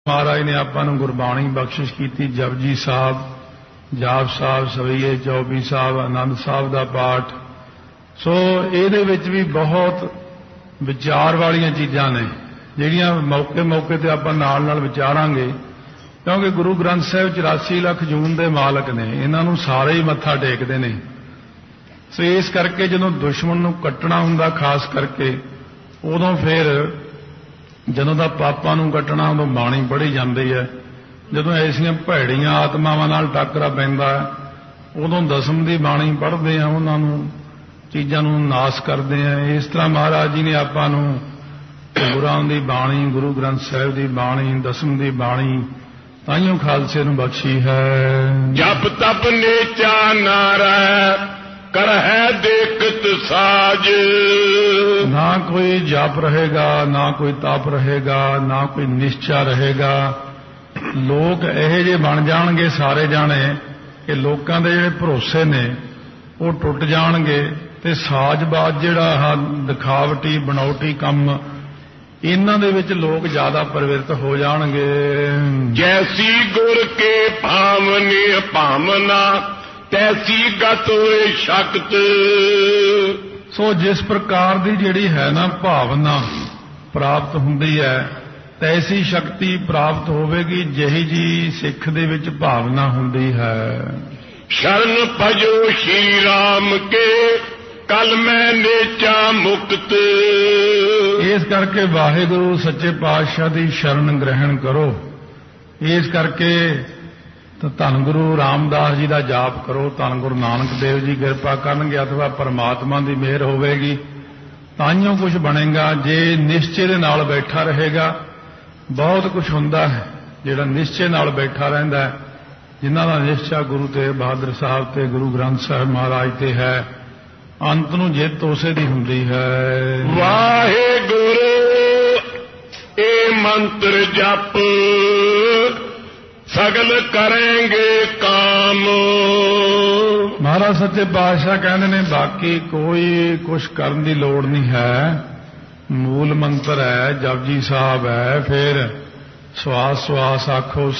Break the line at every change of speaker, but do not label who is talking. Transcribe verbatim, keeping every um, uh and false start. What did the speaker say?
महाराज ने आपां नूं गुरबाणी बख्शिश की। जपजी साहब, जाप साहब, सवैये चौबी साहब, आनंद साहब का पाठ। सो इहदे विच भी बहुत विचार वालियां चीज़ां ने जिहड़ियां मौके मौके ते आपां नाल नाल विचारांगे, क्योंकि गुरु ग्रंथ साहिब चौरासी लख जून दे मालक ने, इन्हां नूं सारे ही मत्था टेकदे ने। सो इस करके जदों दुश्मन नूं कट्टना हुंदा, खास करके उदों फिर ਜਦੋਂ ਦਾ ਪਾਪਾਂ ਨੂੰ ਕੱਟਣਾ ਉਦੋਂ ਬਾਣੀ ਪੜ੍ਹੀ ਜਾਂਦੀ ਹੈ। ਜਦੋਂ ਐਸੀਆਂ ਭੈੜੀਆਂ ਆਤਮਾਵਾਂ ਨਾਲ ਟੱਕਰਾ ਪੈਂਦਾ ਉਦੋਂ ਦਸਮ ਦੀ ਬਾਣੀ ਪੜ੍ਹਦੇ ਆ, ਉਹਨਾਂ ਨੂੰ ਚੀਜ਼ਾਂ ਨੂੰ ਨਾਸ ਕਰਦੇ ਆ। ਇਸ ਤਰ੍ਹਾਂ ਮਹਾਰਾਜ ਜੀ ਨੇ ਆਪਾਂ ਨੂੰ ਗੁਰਾਂ ਦੀ ਬਾਣੀ, ਗੁਰੂ ਗ੍ਰੰਥ ਸਾਹਿਬ ਦੀ ਬਾਣੀ, ਦਸਮ ਦੀ ਬਾਣੀ ਤਾਈਓ ਖਾਲਸੇ ਨੂੰ ਬਖਸ਼ੀ ਹੈ।
ਜਪ ਤਪ ਨੇਚਾ ਨਾਰਾ कर है देखत साज,
ना कोई जाप रहेगा, ना कोई ताप रहेगा, ना कोई निश्चा रहेगा। लोग ਇਹੋ ਜਿਹੇ बन जाणगे सारे जाने कि लोकां दे ਜਿਹੜੇ भरोसे ने वो टुट जाणगे ते साजबाज ਜਿਹੜਾ ਆ ਦਿਖਾਵਟੀ ਬਣਾਉਟੀ ਕੰਮ ਇਹਨਾਂ ਦੇ ਵਿੱਚ ਲੋਕ ਜ਼ਿਆਦਾ ਪ੍ਰਵਿਰਤ ਹੋ ਜਾਣਗੇ।
ਜੈਸੀ ਗੁਰ ਕੇ ਭਾਵਨੀ ਭਾਵਨਾ तैसी गत होए शक्त,
सो जिस प्रकार की जिहड़ी है ना भावना प्राप्त हुंदी है, तैसी शक्ति प्राप्त होवेगी जिही जी सिख दे विच भावना हुंदी है।
शरण भजो श्री राम के कल मैं नेचा मुक्त,
इस करके वाहिगुरु सच्चे पातशाह की शरण ग्रहण करो। इस करके तो धन गुरु रामदास जी का जाप करो, धन गुरु नानक देव जी किरपा करनगे अथवा परमात्मा की मेहर होवेगी, ताइयों कुछ बनेगा। जे निश्चय दे नाल बैठा रहेगा बहुत कुछ हुंदा है। जिहड़ा निश्चय नाल बैठा रहिंदा है, जिन्हां दा निश्चय गुरु तेग बहादुर साहब ते गुरु ग्रंथ साहिब महाराज ते है, अंत नूं जित उसे दी हुंदी है।
वाहिगुरु ए मंत्र जप सगल करेंगे काम।
महाराज सच्चे पातशाह कहते ने बाकी कोई कुछ करने की लोड़ नहीं है। मूल मंत्र है, जपजी साहब है, फिर श्वास श्वास आखो